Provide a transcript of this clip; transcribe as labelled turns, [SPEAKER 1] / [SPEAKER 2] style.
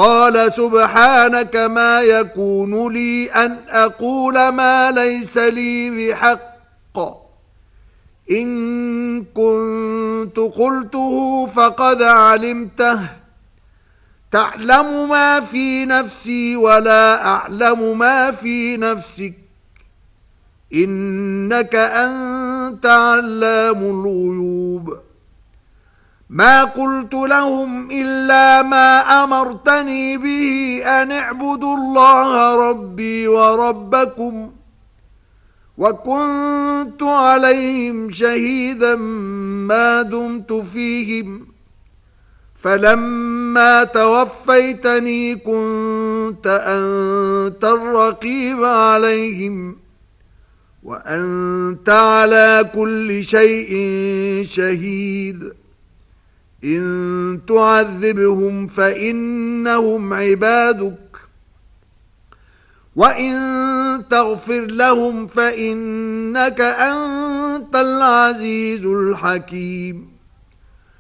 [SPEAKER 1] قال سبحانك ما يكون لي أن أقول ما ليس لي بحق إن كنت قلته فقد علمته تعلم ما في نفسي ولا أعلم ما في نفسك إنك أنت علام الغيوب ما قلت لهم إلا ما أمرتني به أن اعبدوا الله ربي وربكم وكنت عليهم شهيدا ما دمت فيهم فلما توفيتني كنت أنت الرقيب عليهم وأنت على كل شيء شهيد إن تعذبهم فإنهم عبادك وإن تغفر لهم فإنك أنت العزيز الحكيم